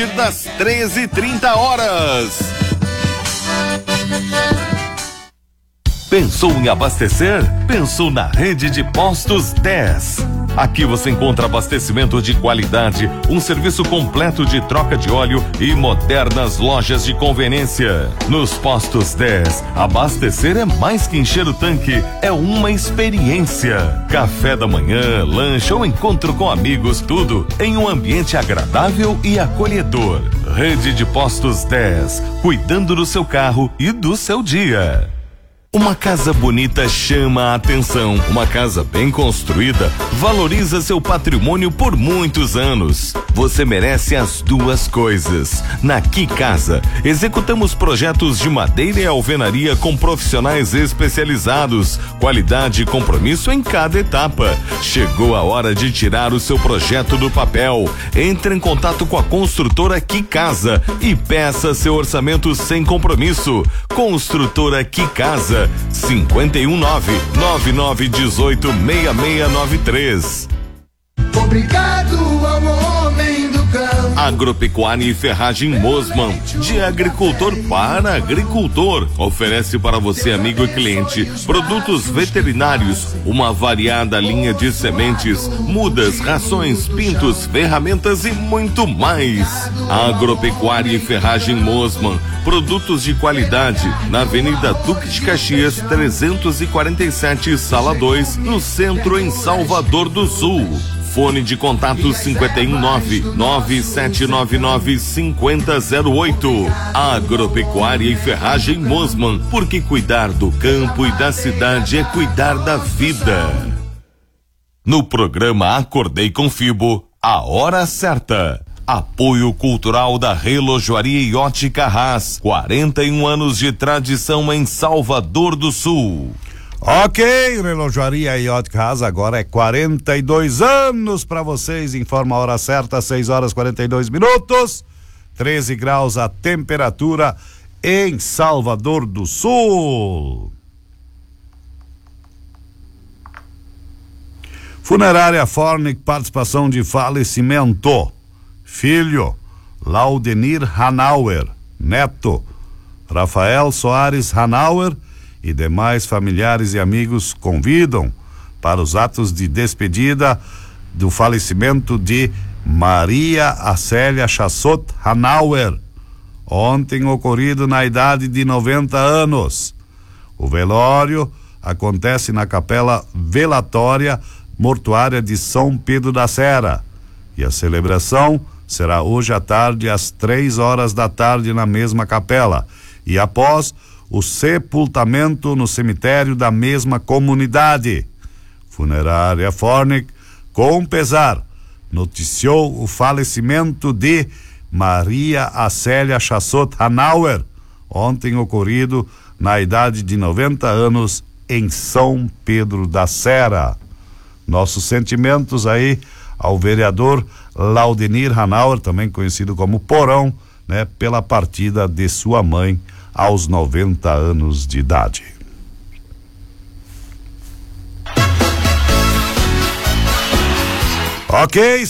das 13h30. Pensou em abastecer? Pensou na Rede de Postos 10. Aqui você encontra abastecimento de qualidade, um serviço completo de troca de óleo e modernas lojas de conveniência. Nos Postos 10, abastecer é mais que encher o tanque, é uma experiência. Café da manhã, lanche ou encontro com amigos, tudo em um ambiente agradável e acolhedor. Rede de Postos 10, cuidando do seu carro e do seu dia. Uma casa bonita chama a atenção. Uma casa bem construída valoriza seu patrimônio por muitos anos. Você merece as duas coisas. Na Que Casa, executamos projetos de madeira e alvenaria com profissionais especializados. Qualidade e compromisso em cada etapa. Chegou a hora de tirar o seu projeto do papel. Entre em contato com a construtora Que Casa e peça seu orçamento sem compromisso. Construtora Que Casa, 519-9918-6693. Obrigado ao homem do campo. Agropecuária e Ferragem Mosman, de agricultor para agricultor. Oferece para você, amigo e cliente, produtos veterinários, uma variada linha de sementes, mudas, rações, pintos, ferramentas e muito mais. Agropecuária e Ferragem Mosman, produtos de qualidade, na Avenida Duque de Caxias, 347, Sala 2, no centro, em Salvador do Sul. Fone de contato 519-9799-5008. Agropecuária e Ferragem Mosman, porque cuidar do campo e da cidade é cuidar da vida. No programa Acordei com Fibo, a hora certa. Apoio cultural da Relojoaria e Ótica Haas, 41 anos de tradição em Salvador do Sul. Ok, Relojoaria e Ótica Haas, agora é 42 anos para vocês. Informa a hora certa, 6h42, 13 graus a temperatura em Salvador do Sul. Funerária Fornic, participação de falecimento. Filho, Laudenir Hanauer. Neto, Rafael Soares Hanauer. E demais familiares e amigos convidam para os atos de despedida do falecimento de Maria Acélia Chassot Hanauer, ontem ocorrido na idade de 90 anos. O velório acontece na Capela Velatória Mortuária de São Pedro da Serra e a celebração será hoje à tarde às 15h na mesma capela e após o sepultamento no cemitério da mesma comunidade. Funerária Fornic, com pesar, noticiou o falecimento de Maria Acélia Chassot Hanauer, ontem ocorrido na idade de 90 anos em São Pedro da Serra. Nossos sentimentos aí ao vereador Laudenir Hanauer, também conhecido como Porão, né, pela partida de sua mãe aos 90 anos de idade. Ok,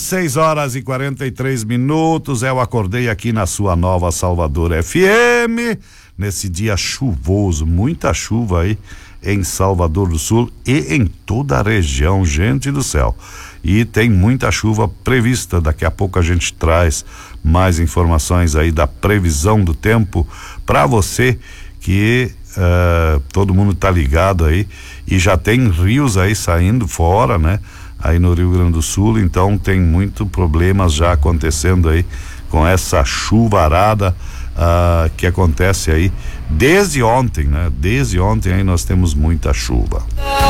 6h43, eu acordei aqui na sua Nova Salvador FM, nesse dia chuvoso, muita chuva aí em Salvador do Sul e em toda a região, gente do céu. E tem muita chuva prevista, daqui a pouco a gente traz mais informações aí da previsão do tempo para você que todo mundo tá ligado aí e já tem rios aí saindo fora, né? Aí no Rio Grande do Sul, então tem muito problemas já acontecendo aí com essa chuvarada que acontece aí desde ontem, né? Desde ontem aí nós temos muita chuva.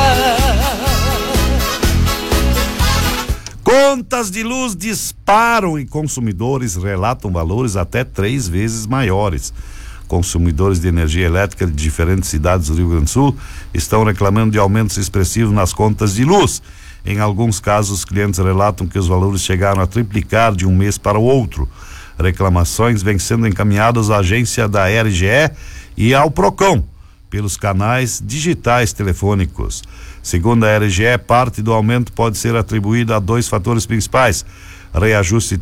Contas de luz disparam e consumidores relatam valores até 3 vezes maiores. Consumidores de energia elétrica de diferentes cidades do Rio Grande do Sul estão reclamando de aumentos expressivos nas contas de luz. Em alguns casos, os clientes relatam que os valores chegaram a triplicar de um mês para o outro. Reclamações vêm sendo encaminhadas à agência da RGE e ao Procon pelos canais digitais telefônicos. Segundo a RGE, parte do aumento pode ser atribuída a 2 fatores principais: reajuste